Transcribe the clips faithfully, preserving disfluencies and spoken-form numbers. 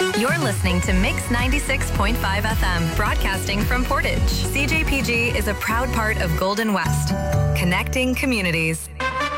You're listening to Mix ninety-six point five F M, broadcasting from Portage. C J P G is a proud part of Golden West, connecting communities.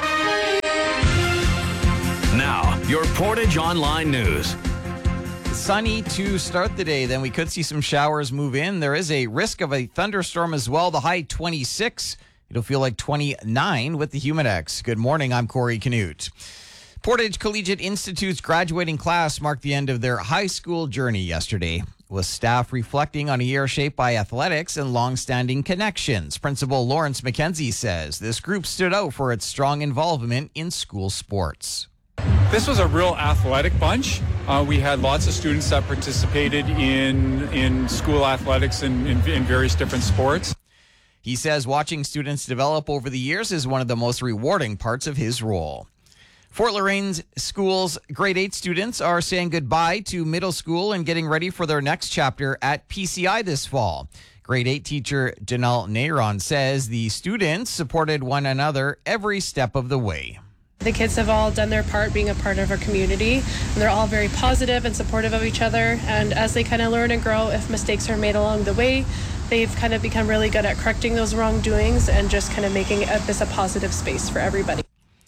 Now, your Portage Online News. Sunny to start the day, then we could see some showers move in. There is a risk of a thunderstorm as well. The high twenty-six. It'll feel like twenty-nine with the Humidex. Good morning, I'm Corey Canute. Portage Collegiate Institute's graduating class marked the end of their high school journey yesterday, with staff reflecting on a year shaped by athletics and long-standing connections. Principal Lawrence McKenzie says this group stood out for its strong involvement in school sports. This was a real athletic bunch. Uh, we had lots of students that participated in in school athletics and in, in various different sports. He says watching students develop over the years is one of the most rewarding parts of his role. Fort Loraine School's grade eight students are saying goodbye to middle school and getting ready for their next chapter at P C I this fall. Grade eight teacher Janelle Neyron says the students supported one another every step of the way. The kids have all done their part being a part of our community, and they're all very positive and supportive of each other. And as they kind of learn and grow, if mistakes are made along the way, they've kind of become really good at correcting those wrongdoings and just kind of making it, this a positive space for everybody.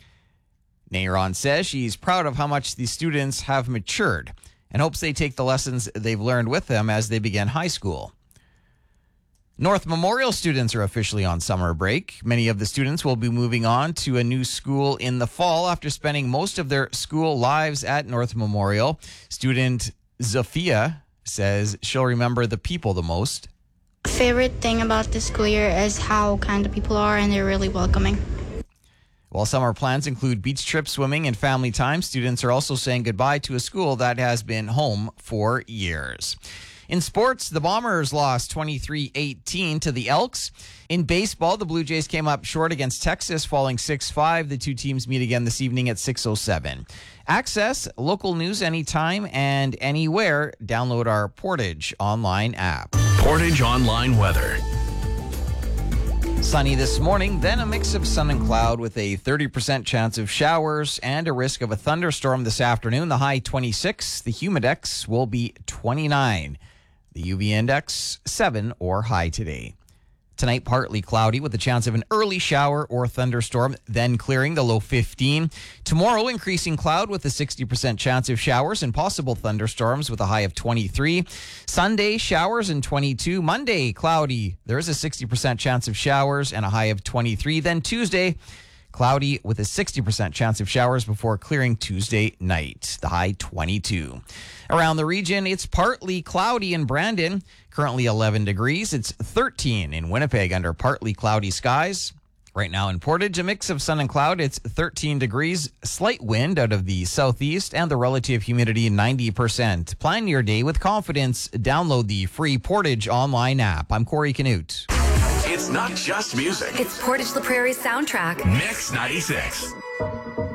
Neyron says she's proud of how much the students have matured and hopes they take the lessons they've learned with them as they begin high school. North Memorial students are officially on summer break. Many of the students will be moving on to a new school in the fall after spending most of their school lives at North Memorial. Student Zafia says she'll remember the people the most. Favorite thing about this school year is how kind the people are, and they're really welcoming. While summer plans include beach trips, swimming, and family time, students are also saying goodbye to a school that has been home for years. In sports, the Bombers lost twenty-three eighteen to the Elks. In baseball, the Blue Jays came up short against Texas, falling six five. The two teams meet again this evening at six oh seven. Access local news anytime and anywhere. Download our Portage Online app. Portage Online weather. Sunny this morning, then a mix of sun and cloud with a thirty percent chance of showers and a risk of a thunderstorm this afternoon. The high twenty-six. The Humidex will be twenty-nine. The U V index seven or high today. Tonight, partly cloudy with a chance of an early shower or thunderstorm, then clearing, the low fifteen. Tomorrow, increasing cloud with a sixty percent chance of showers and possible thunderstorms with a high of twenty-three. Sunday, showers and twenty-two. Monday, cloudy. There is a sixty percent chance of showers and a high of twenty-three. Then Tuesday, cloudy with a sixty percent chance of showers before clearing Tuesday night. The high twenty-two. Around the region, it's partly cloudy in Brandon. Currently eleven degrees. It's thirteen in Winnipeg under partly cloudy skies. Right now in Portage, a mix of sun and cloud. It's thirteen degrees. Slight wind out of the southeast and the relative humidity ninety percent. Plan your day with confidence. Download the free Portage Online app. I'm Corey Canute. It's not just music. It's Portage La Prairie's soundtrack. Mix ninety-six.